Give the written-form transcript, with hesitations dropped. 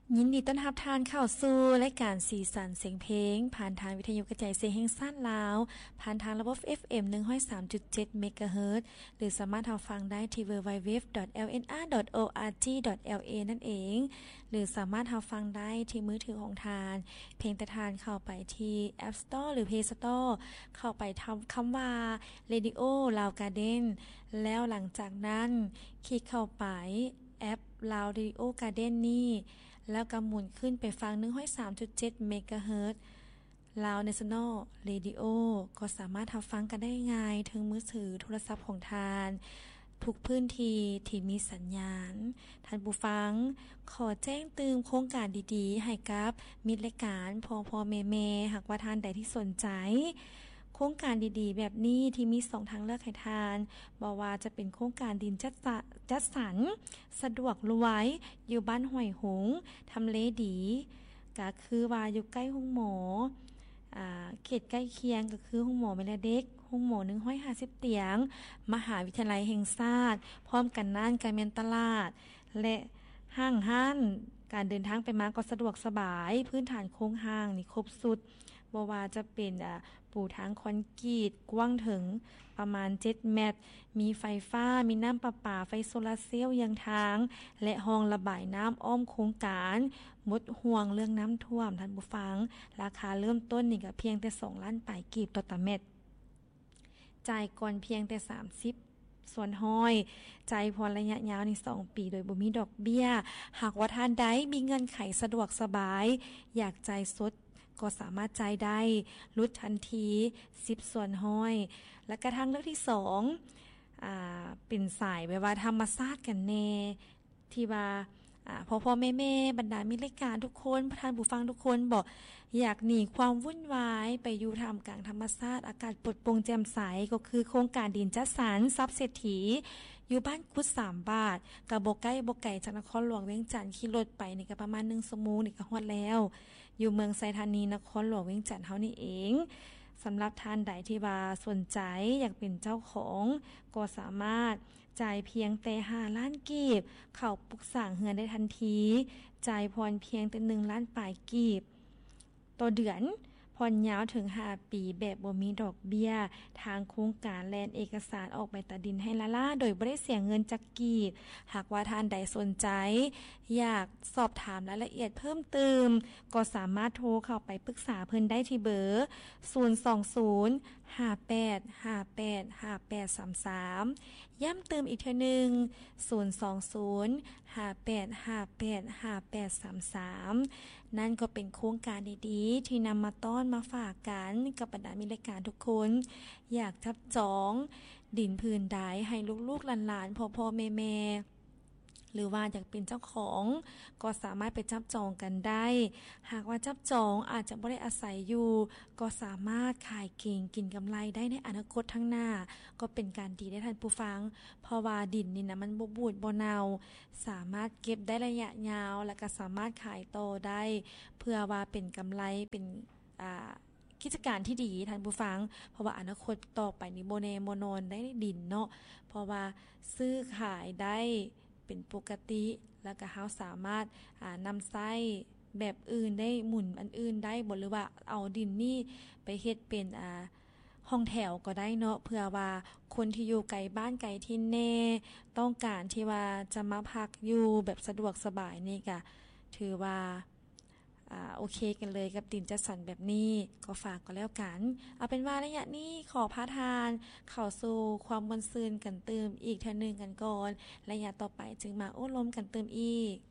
ยินดีต้อนรับทานเข้าสู่รายการสีสันเสียงเพลงผ่านทางวิทยุกระจายเสียงแห่งชาติลาวผ่านทางระบบ FM 103.7 เมกะเฮิรตซ์หรือสามารถรับฟังได้ที่ www.lnr.org.la นั่นเองหรือสามารถรับฟังได้ที่มือถือของทานเพียงแต่ทานเข้าไปที่ App Store หรือ Play Store เข้าไปทำคำว่า Radio Lao Garden แล้วหลังจากนั้นคลิกเข้าไปแอป Lao Radio Garden นี่แล้วก็หมุนขึ้นไปฟัง 103.7 เมกะเฮิรตซ์ Lao National Radio ก็สามารถรับฟังกันได้ง่ายถึงมือถือโทรศัพท์ของทานทุกพื้นที่ที่มีสัญญาณท่านผู้ฟังขอแจ้งเตือนโครงการดีๆให้กับมิตรรายการพ่อแม่หากว่าท่านใดที่สนใจโครงการดีๆแบบนี้ที่มี2ทางเลือกให้ทานบ่ว่าจะเป็นโครงการดินจัดสรรสะดวกรวยอยู่บ้านห้วยหงทำเลดีก็คือว่าอยู่ใกล้โรงหมอเขตใกล้เคียงก็คือโรงหมอแม่ละเด็กโรงหมอ150เตียงมหาวิทยาลัยแห่งชาติพร้อมกันนั่นการเมนตลาดและห้างการเดินทางไปมาก็สะดวกสบายพื้นฐานโครงห้างนี่ครบสุดบ่ว่าจะเป็นปูทางคอนกรีตกว้างถึงประมาณ7เมตรมีไฟฟ้ามีน้ำประปาไฟโซลาร์เซลล์ยังทางและห้องระบายน้ำอ้อมโครงการหมดห่วงเรื่องน้ำท่วมท่านผู้ฟังราคาเริ่มต้นนี่ก็เพียงแต่2ล้านปลายกีบต่อตารางเมตรจ่ายก่อนเพียงแต่30ส่วนห้อยจ่ายผ่อนระยะยาวใน2ปีโดยบ่มีดอกเบี้ยหากว่าท่านใดมีเงินไขสะดวกสบายอยากจ่ายสดก็สามารถจ่ายได้ลดทันที10ส่วนห้อยและกระทั่งเรื่องที่2เป็นสายแบบว่าธรรมชาติกันแน่ที่ว่าพ่อแม่บรรดามิตรรายการทุกคนท่านผู้ฟังทุกคนบอกอยากหนีความวุ่นวายไปอยู่ท่ามกลางธรรมชาติอากาศปลอดโปร่งแจ่มใสก็คือโครงการดินจัดสรรทรัพย์เศรษฐีอยู่บ้านกุด3บาทกับบ่ใกล้บ่ไกลจากนครหลวงเวียงจันทน์ขี่รถไปนี่ก็ประมาณ1ชั่วโมงนี่ก็ฮอดแล้วอยู่เมืองไซธานีนครหลวงเวียงจันทน์เฮานี่เองสำหรับท่านใดที่ว่าสนใจอยากเป็นเจ้าของก็สามารถจ่ายเพียงแต่5ล้านกีบเข้าปรึกษาเฮือนได้ทันทีจ่ายผ่อนเพียงแต่1ล้านปลายกีบต่อเดือนผ่อนยาวถึง5ปีแบบบ่มีดอกเบี้ยทางโครงการแลนเอกสารออกใบตาดินให้ล่าโดยบ่ได้เสียเงินจักกีบหากว่าท่านใดสนใจอยากสอบถามรายละเอียดเพิ่มเติมก็สามารถโทรเข้าไปปรึกษาเพิ่นได้ที่เบอร์02058585833ย้ำเติมอีกเทื่อนึง02058585833นั่นก็เป็นโครงการดีๆที่นำมาต้อนมาฝากกันกับบรรดามิตรรายการทุกคนอยากจับจองดินพื้นใดให้ลูกๆหลานๆพ่อๆแม่ๆหรือว่าอยากเป็นเจ้าของก็สามารถไปจับจองกันได้หากว่าจับจองอาจจะไม่ได้อาศัยอยู่ก็สามารถขายเก่งกินกำไรได้ในอนาคตข้างหน้าก็เป็นการดีได้ท่านผู้ฟังเพราะว่าดินนี่นะมันบ่บูดบ่เน่าสามารถเก็บได้ระยะยาวและก็สามารถขายต่อได้เพื่อว่าเป็นกำไรเป็นกิจการที่ดีท่านผู้ฟังเพราะว่าอนาคตต่อไปนี่บ่แน่บ่นอนได้ดินเนาะเพราะว่าซื้อขายได้เป็นปกติแล้วก็เฮาสามารถนำไส้แบบอื่นได้หมุนอันอื่นได้บ่หรือว่าเอาดินนี่ไปเฮ็ดเป็นห้องแถวก็ได้เนาะเพื่อว่าคนที่อยู่ไกลบ้านไกลที่แน่ต้องการที่ว่าจะมาพักอยู่แบบสะดวกสบายนี่ก็ถือว่าโอเคกันเลยกับดินจัดสรรแบบนี้ก็ฝากก็แล้วกันเอาเป็นว่าระยะนี้ขอพาทานเข้าสู่ความม่วนซื่นกันเติมอีกเทื่อนึงกันก่อนระยะต่อไปจึงมาโอ้ล้มกันเติมอีก